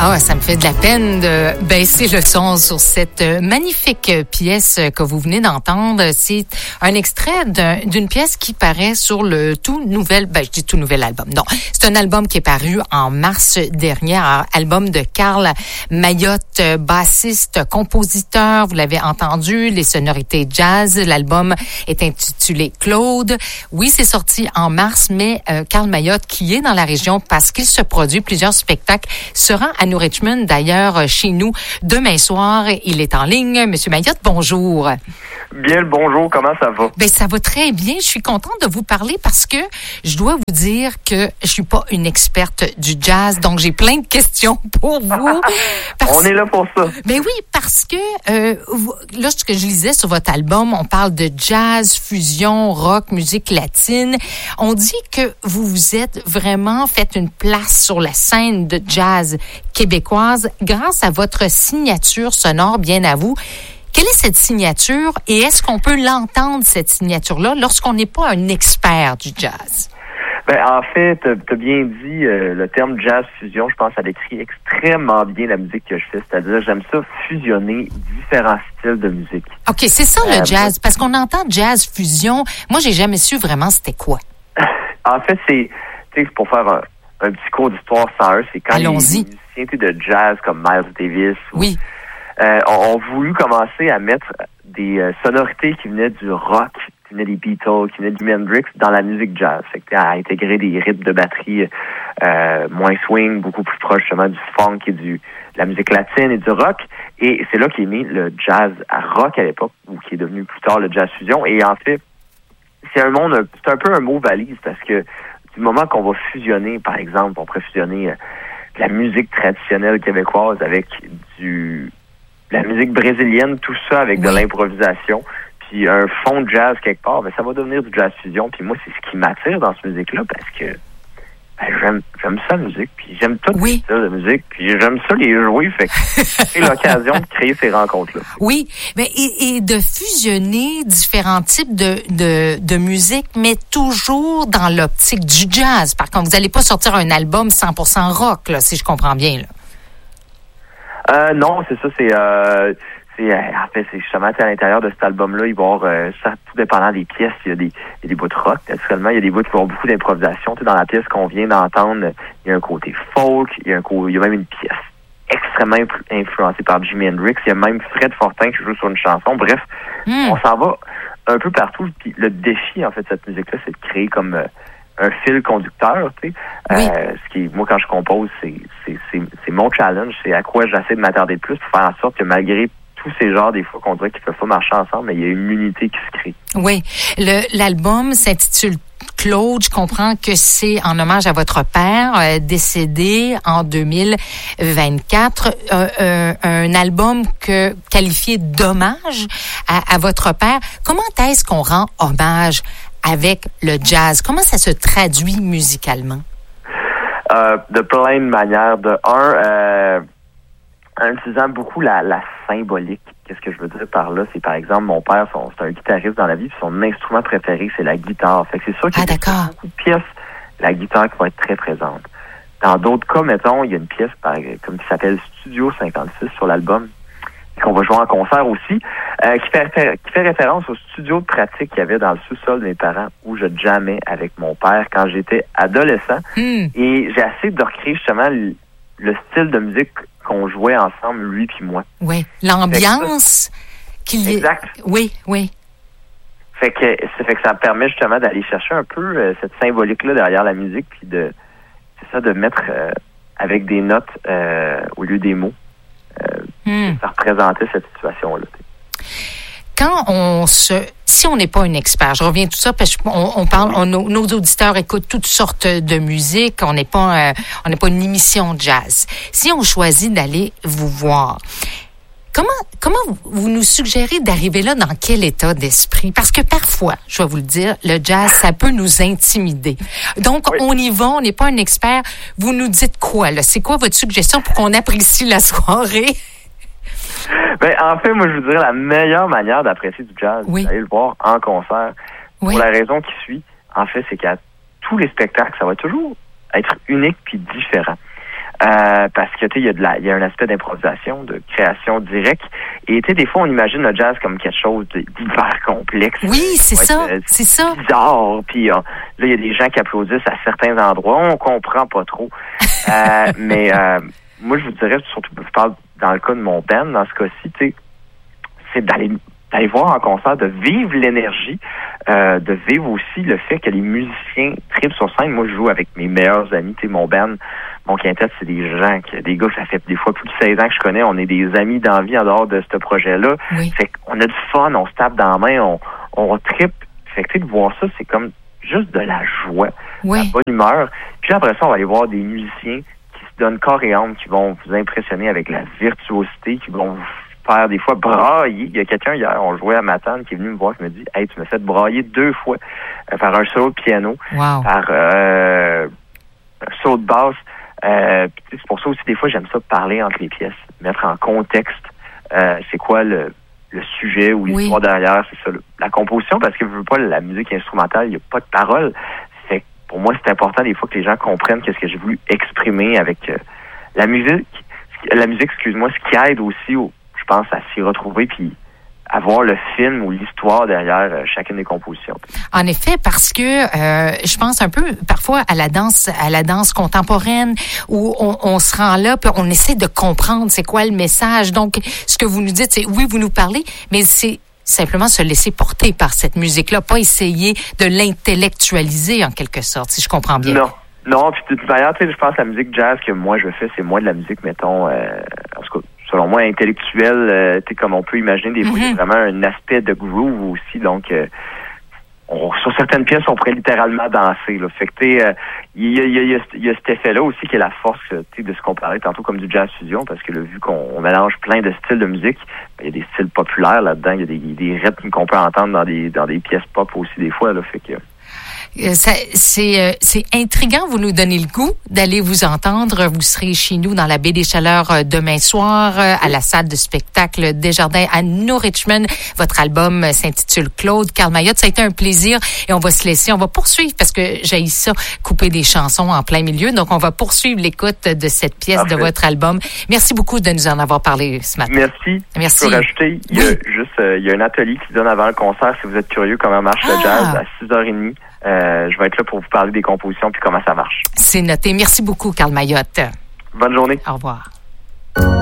Ah, ça me fait de la peine de baisser le son sur cette magnifique pièce que vous venez d'entendre. C'est un extrait d'une pièce qui paraît sur le tout nouvel, je dis tout nouvel album. Non, c'est un album qui est paru en mars dernier, un album de Carl Mayotte, bassiste, compositeur. Vous l'avez entendu, les sonorités jazz. L'album est intitulé Claude. Oui, c'est sorti en mars, mais Carl Mayotte, qui est dans la région parce qu'il se produit plusieurs spectacles, se rend à New Richmond, d'ailleurs, chez nous, demain soir. Il est en ligne. Monsieur Mayotte, bonjour. Bien le bonjour, comment ça va? Ben, ça va très bien. Je suis contente de vous parler parce que je dois vous dire que je suis pas une experte du jazz, donc j'ai plein de questions pour vous. On est là pour ça. Ben oui, parce que là, ce que je lisais sur votre album, on parle de jazz, fusion, rock, musique latine. On dit que vous êtes vraiment fait une place sur la scène de jazz québécoise grâce à votre signature sonore, bien à vous. Quelle est cette signature et est-ce qu'on peut l'entendre, cette signature-là, lorsqu'on n'est pas un expert du jazz? Ben, en fait, t'as bien dit, le terme jazz fusion, je pense, ça décrit extrêmement bien la musique que je fais. C'est-à-dire, j'aime ça fusionner différents styles de musique. OK, c'est ça le jazz, parce qu'on entend jazz fusion. Moi, j'ai jamais su vraiment c'était quoi. En fait, c'est pour faire un petit cours d'histoire sans eux, c'est quand Allons-y. les musiciens de jazz comme Miles Davis oui. ont voulu commencer à mettre des sonorités qui venaient du rock, qui venaient des Beatles, qui venaient du Jimi Hendrix dans la musique jazz. Fait que à intégrer des rythmes de batterie moins swing, beaucoup plus proche justement du funk et de la musique latine et du rock. Et c'est là qu'est mis le jazz à rock à l'époque, ou qui est devenu plus tard le jazz fusion. Et en fait, c'est un peu un mot valise parce que du moment qu'on va fusionner, par exemple, on pourrait fusionner la musique traditionnelle québécoise avec la musique brésilienne, tout ça avec de l'improvisation, puis un fond de jazz quelque part, ben ça va devenir du jazz fusion. Puis moi, c'est ce qui m'attire dans cette musique-là parce que j'aime ça la musique, puis j'aime tout les styles de musique, puis j'aime ça les jouer, fait que c'est l'occasion de créer ces rencontres-là. Oui, mais et de fusionner différents types de musique, mais toujours dans l'optique du jazz. Par contre, vous n'allez pas sortir un album 100% rock, là, si je comprends bien, là. Non, c'est ça, en fait, c'est justement à l'intérieur de cet album-là, il va y avoir, ça, tout dépendant des pièces, il y a des bouts de rock, naturellement, il y a des bouts qui vont avoir beaucoup d'improvisation. Tu sais, dans la pièce qu'on vient d'entendre, il y a un côté folk, il y a même une pièce extrêmement influencée par Jimi Hendrix, il y a même Fred Fortin qui joue sur une chanson. Bref, on s'en va un peu partout. Puis le défi, en fait, de cette musique-là, c'est de créer comme un fil conducteur, tu sais. Ce qui, moi, quand je compose, c'est mon challenge, c'est à quoi j'essaie de m'attarder le plus pour faire en sorte que malgré tous ces genres, des fois, qu'on dirait qu'ils ne peuvent pas marcher ensemble, mais il y a une unité qui se crée. Oui. L'album s'intitule Claude. Je comprends que c'est en hommage à votre père, décédé en 2024. Un album qualifié d'hommage à votre père. Comment est-ce qu'on rend hommage avec le jazz? Comment ça se traduit musicalement? De plein de manières. En utilisant beaucoup la symbolique. Qu'est-ce que je veux dire par là? C'est par exemple, mon père, c'est un guitariste dans la vie, puis son instrument préféré, c'est la guitare. Fait que c'est sûr qu'il y a beaucoup de pièces, la guitare qui va être très présente. Dans d'autres cas, mettons, il y a une pièce comme qui s'appelle Studio 56 sur l'album, qu'on va jouer en concert aussi, qui fait référence au studio de pratique qu'il y avait dans le sous-sol de mes parents où je jammais avec mon père quand j'étais adolescent. Et j'ai essayé de recréer justement le style de musique qu'on jouait ensemble, lui puis moi. Oui, l'ambiance qu'il y a. Exact. Oui. Fait que ça me permet justement d'aller chercher un peu cette symbolique-là derrière la musique, puis de mettre avec des notes au lieu des mots. Ça représentait cette situation-là. Si on n'est pas un expert, je reviens tout ça parce qu'on parle, nos auditeurs écoutent toutes sortes de musique, on n'est pas une émission de jazz. Si on choisit d'aller vous voir, comment vous nous suggérez d'arriver là, dans quel état d'esprit? Parce que parfois, je vais vous le dire, le jazz, ça peut nous intimider. Donc, on y va, on n'est pas un expert. Vous nous dites quoi, là? C'est quoi votre suggestion pour qu'on apprécie la soirée? Ben, en fait, moi, je vous dirais la meilleure manière d'apprécier du jazz, c'est d'aller le voir en concert. Pour la raison qui suit, en fait, c'est qu'à tous les spectacles, ça va toujours être unique puis différent. parce que il y a un aspect d'improvisation, de création directe. Et des fois on imagine le jazz comme quelque chose d'hyper complexe. Oui, c'est ça. C'est ça. Bizarre. Puis là, il y a des gens qui applaudissent à certains endroits. On comprend pas trop. Mais moi, je vous dirais, surtout, je parle dans le cas de mon band, dans ce cas-ci, c'est d'aller voir en concert, de vivre l'énergie, de vivre aussi le fait que les musiciens trippent sur scène. Moi, je joue avec mes meilleurs amis, mon band, mon quintet, c'est des gens, des gars que ça fait des fois plus de 16 ans que je connais. On est des amis d'envie en dehors de ce projet-là. Oui. Fait qu'on a du fun, on se tape dans la main, on trippe. Fait que de voir ça, c'est comme juste de la joie, de la bonne humeur. Puis après ça, on va aller voir des musiciens qui se donnent corps et âme, qui vont vous impressionner avec la virtuosité, qui vont vous faire des fois brailler. Il y a quelqu'un hier, on jouait à Matane, qui est venu me voir, qui me dit « Hey, tu m'as fait brailler 2 fois par un solo de piano, par un solo de basse. » c'est pour ça aussi, des fois, j'aime ça parler entre les pièces, mettre en contexte c'est quoi le sujet ou l'histoire derrière, c'est ça, la composition, parce que je veux pas la musique instrumentale, il n'y a pas de paroles. Fait que pour moi, c'est important des fois que les gens comprennent qu'est-ce que j'ai voulu exprimer avec la musique. La musique, excuse-moi, ce qui aide aussi, je pense, à s'y retrouver puis à voir le film ou l'histoire derrière chacune des compositions. En effet, parce que je pense un peu parfois à la danse contemporaine où on se rend là puis on essaie de comprendre c'est quoi le message. Donc, ce que vous nous dites, c'est oui, vous nous parlez, mais c'est simplement se laisser porter par cette musique-là, pas essayer de l'intellectualiser en quelque sorte, si je comprends bien. Non, puis de toute manière, je pense que la musique jazz que moi je fais, c'est moins de la musique, mettons, en tout cas, selon moi, intellectuelle, comme on peut imaginer, des fois, il y a vraiment un aspect de groove aussi, donc sur certaines pièces, on pourrait littéralement danser, là. Fait que, il y a cet effet-là aussi qui est la force, de ce qu'on parlait tantôt comme du jazz fusion, parce que vu qu'on mélange plein de styles de musique, il y a des styles populaires là-dedans, il y a des rythmes qu'on peut entendre dans des pièces pop aussi des fois, là, fait que... C'est intriguant, vous nous donnez le goût d'aller vous entendre. Vous serez chez nous dans la Baie des Chaleurs demain soir à la salle de spectacle Desjardins à New Richmond. Votre album s'intitule Claude. Carl Mayotte, ça a été un plaisir et on va poursuivre parce que j'ai ça, couper des chansons en plein milieu. Donc, on va poursuivre l'écoute de cette pièce de votre album. Merci beaucoup de nous en avoir parlé ce matin. Merci. Je peux rajouter, il y a un atelier qui se donne avant le concert si vous êtes curieux comment marche le jazz à 6h30. Je vais être là pour vous parler des compositions puis comment ça marche. C'est noté. Merci beaucoup, Carl Mayotte. Bonne journée. Au revoir.